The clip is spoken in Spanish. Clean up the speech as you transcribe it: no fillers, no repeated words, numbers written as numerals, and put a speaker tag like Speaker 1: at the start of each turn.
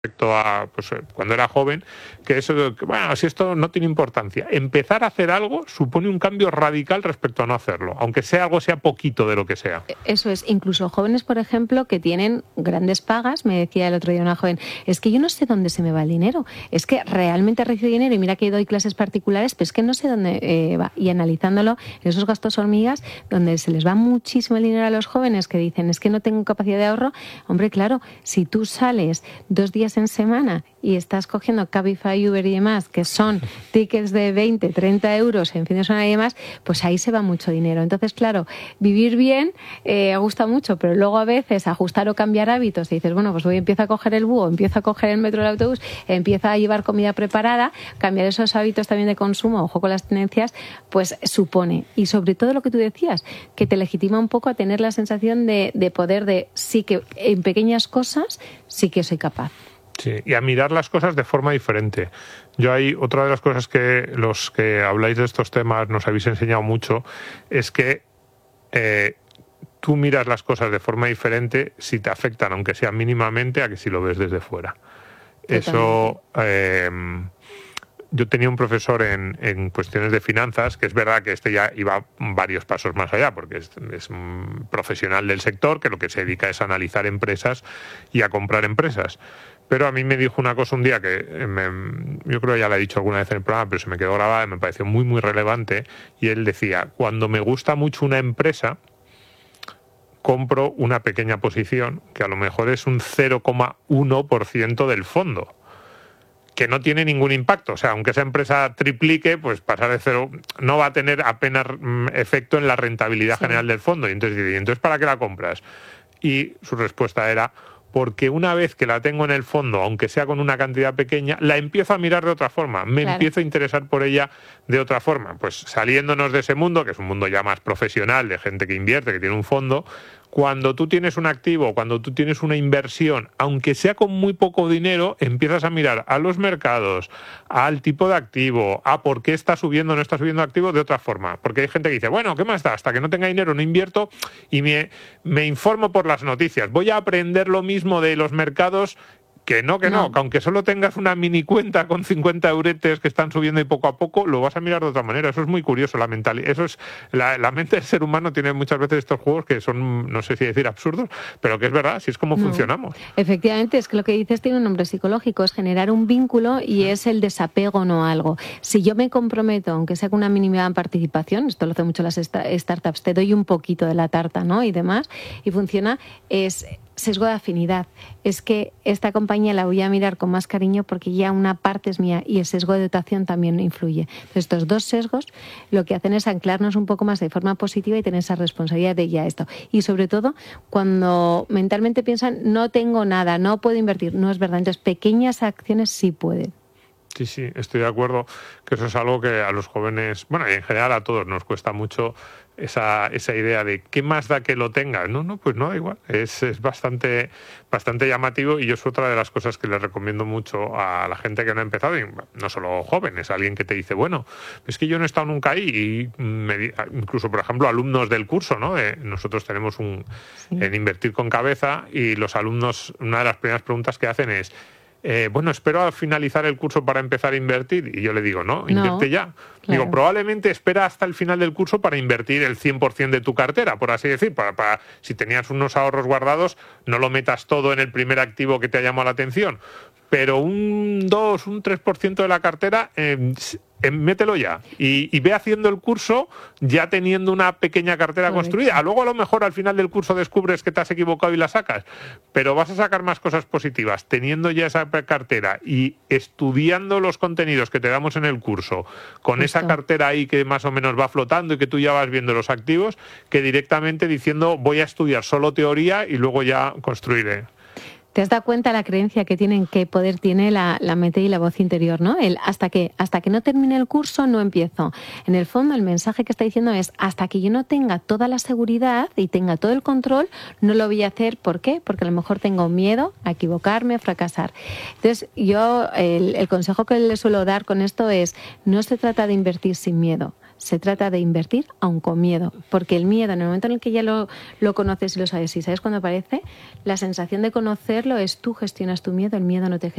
Speaker 1: respecto a cuando era joven, que eso, bueno, si esto no tiene importancia. Empezar a hacer algo supone un cambio radical respecto a no hacerlo, aunque sea poquito de lo que sea.
Speaker 2: Eso es, incluso jóvenes, por ejemplo, que tienen grandes pagas, me decía el otro día una joven, es que yo no sé dónde se me va el dinero, es que realmente recibo dinero y mira que doy clases particulares, pero es que no sé dónde va. Y analizándolo, en esos gastos hormigas, donde se les va muchísimo el dinero a los jóvenes que dicen, es que no tengo capacidad de ahorro, hombre, claro, si tú sales 2 días en semana y estás cogiendo Cabify, Uber y demás, que son tickets de 20, 30 euros en fin de semana y demás, pues ahí se va mucho dinero. Entonces, claro, vivir bien gusta mucho, pero luego a veces ajustar o cambiar hábitos y dices, bueno, pues empiezo a coger el búho, empiezo a coger el metro, el autobús, empiezo a llevar comida preparada, cambiar esos hábitos también de consumo, ojo con las tendencias, pues supone, y sobre todo lo que tú decías, que te legitima un poco a tener la sensación de poder de sí que en pequeñas cosas sí que soy capaz.
Speaker 1: Sí, y a mirar las cosas de forma diferente. Yo hay otra de las cosas que los que habláis de estos temas nos habéis enseñado mucho, es que tú miras las cosas de forma diferente si te afectan, aunque sea mínimamente, a que si lo ves desde fuera. Eso, yo tenía un profesor en cuestiones de finanzas, que es verdad que este ya iba varios pasos más allá, porque es un profesional del sector que lo que se dedica es a analizar empresas y a comprar empresas. Pero a mí me dijo una cosa un día que yo creo que ya la he dicho alguna vez en el programa, pero se me quedó grabada y me pareció muy, muy relevante. Y él decía, cuando me gusta mucho una empresa, compro una pequeña posición, que a lo mejor es un 0,1% del fondo, que no tiene ningún impacto. O sea, aunque esa empresa triplique, pues pasar de cero no va a tener apenas efecto en la rentabilidad general del fondo. Y entonces, ¿para qué la compras? Y su respuesta era, porque una vez que la tengo en el fondo, aunque sea con una cantidad pequeña, la empiezo a mirar de otra forma, empiezo a interesar por ella de otra forma. Pues saliéndonos de ese mundo, que es un mundo ya más profesional, de gente que invierte, que tiene un fondo, cuando tú tienes un activo, cuando tú tienes una inversión, aunque sea con muy poco dinero, empiezas a mirar a los mercados, al tipo de activo, a por qué está subiendo o no está subiendo activo de otra forma. Porque hay gente que dice, bueno, ¿qué más da? Hasta que no tenga dinero no invierto y me informo por las noticias. Voy a aprender lo mismo de los mercados. Que aunque solo tengas una mini cuenta con 50 euretes que están subiendo y poco a poco, lo vas a mirar de otra manera. Eso es muy curioso, la mentalidad. Eso es la mente del ser humano tiene muchas veces estos juegos que son, no sé si decir absurdos, pero que es verdad, si es como funcionamos.
Speaker 2: Efectivamente, es que lo que dices tiene un nombre psicológico, es generar un vínculo y es el desapego no a algo. Si yo me comprometo, aunque sea con una mínima participación, esto lo hacen mucho las startups, te doy un poquito de la tarta, ¿no? Y demás, y funciona, es sesgo de afinidad. Es que esta compañía la voy a mirar con más cariño porque ya una parte es mía y el sesgo de dotación también influye. Entonces, estos dos sesgos lo que hacen es anclarnos un poco más de forma positiva y tener esa responsabilidad de ya esto. Y sobre todo, cuando mentalmente piensan, no tengo nada, no puedo invertir. No es verdad. Entonces, pequeñas acciones sí pueden.
Speaker 1: Sí, estoy de acuerdo que eso es algo que a los jóvenes, bueno, y en general a todos nos cuesta mucho esa idea de ¿qué más da que lo tengas? No, pues no da igual. Es bastante llamativo y yo es otra de las cosas que les recomiendo mucho a la gente que no ha empezado, y no solo jóvenes, alguien que te dice, bueno, es que yo no he estado nunca ahí, y incluso, por ejemplo, alumnos del curso, ¿no? Nosotros tenemos en Invertir con Cabeza, y los alumnos, una de las primeras preguntas que hacen es, bueno, espero a finalizar el curso para empezar a invertir. Y yo le digo, no, invierte ya. Claro. Digo, probablemente espera hasta el final del curso para invertir el 100% de tu cartera, por así decir. Para si tenías unos ahorros guardados, no lo metas todo en el primer activo que te ha llamado la atención. Pero un 2, un 3% de la cartera, mételo ya. Y ve haciendo el curso ya teniendo una pequeña cartera construida. Luego a lo mejor al final del curso descubres que te has equivocado y la sacas. Pero vas a sacar más cosas positivas teniendo ya esa cartera y estudiando los contenidos que te damos en el curso con esa cartera ahí que más o menos va flotando y que tú ya vas viendo los activos, que directamente diciendo voy a estudiar solo teoría y luego ya construiré.
Speaker 2: ¿Te has dado cuenta la creencia que tienen, qué poder tiene la mente y la voz interior, ¿no? El hasta que no termine el curso no empiezo. En el fondo el mensaje que está diciendo es hasta que yo no tenga toda la seguridad y tenga todo el control, no lo voy a hacer. ¿Por qué? Porque a lo mejor tengo miedo a equivocarme, a fracasar. Entonces yo el consejo que le suelo dar con esto es no se trata de invertir sin miedo. se trata de invertir aun con miedo, porque el miedo, en el momento en el que ya lo conoces y lo sabes, y sabes cuándo aparece, la sensación de conocerlo es tú gestionas tu miedo, el miedo no te gestiona.